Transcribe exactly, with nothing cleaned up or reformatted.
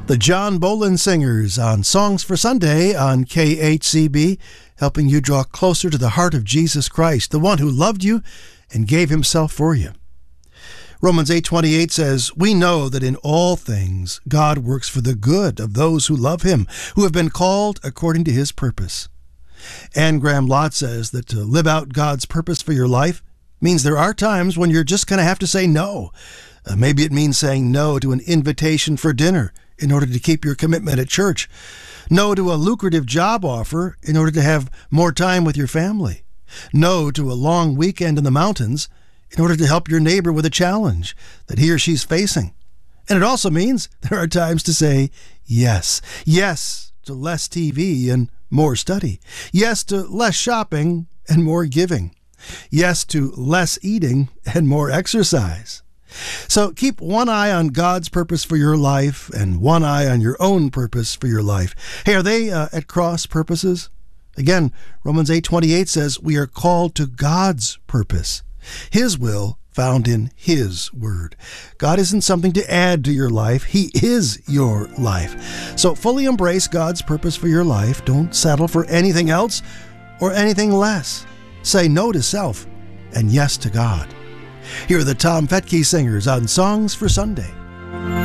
The John Bolin Singers on Songs for Sunday on K H C B, helping you draw closer to the heart of Jesus Christ, the one who loved you and gave himself for you. Romans eight twenty-eight says, "We know that in all things God works for the good of those who love him, who have been called according to his purpose." Anne Graham Lotz says that to live out God's purpose for your life means there are times when you're just going to have to say no. Uh, maybe it means saying no to an invitation for dinner in order to keep your commitment at church. No to a lucrative job offer in order to have more time with your family. No to a long weekend in the mountains in order to help your neighbor with a challenge that he or she's facing. And it also means there are times to say yes. Yes to less T V and more study. Yes to less shopping and more giving. Yes to less eating and more exercise. So keep one eye on God's purpose for your life and one eye on your own purpose for your life. Hey, are they uh, at cross purposes? Again, Romans eight twenty-eight says we are called to God's purpose, his will found in his word. God isn't something to add to your life. He is your life. So fully embrace God's purpose for your life. Don't settle for anything else or anything less. Say no to self and yes to God. Here are the Tom Fettke Singers on Songs for Sunday.